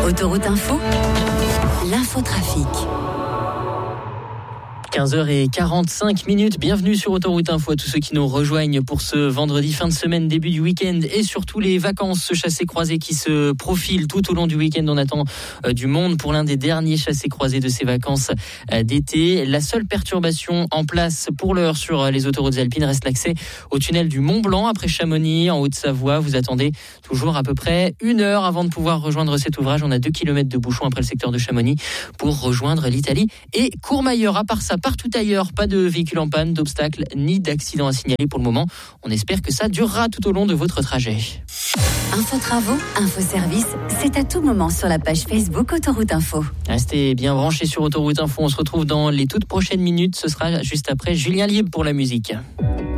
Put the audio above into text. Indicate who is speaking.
Speaker 1: Autoroute Info, l'infotrafic.
Speaker 2: 15h45, bienvenue sur Autoroute Info à tous ceux qui nous rejoignent pour ce vendredi fin de semaine, début du week-end et surtout les vacances, ce chassé-croisé qui se profile tout au long du week-end. On attend du monde pour l'un des derniers chassés-croisés de ces vacances d'été. La seule perturbation en place pour l'heure sur les autoroutes alpines reste l'accès au tunnel du Mont-Blanc après Chamonix en Haute-Savoie. Vous attendez toujours à peu près 1 heure avant de pouvoir rejoindre cet ouvrage. On a 2 km de bouchons après le secteur de Chamonix pour rejoindre l'Italie et Courmayeur. À part ça, partout ailleurs, pas de véhicules en panne, d'obstacles ni d'accidents à signaler pour le moment. On espère que ça durera tout au long de votre trajet.
Speaker 1: Info travaux, info service, c'est à tout moment sur la page Facebook Autoroute Info.
Speaker 2: Restez bien branchés sur Autoroute Info. On se retrouve dans les toutes prochaines minutes. Ce sera juste après Julien Libre pour la musique.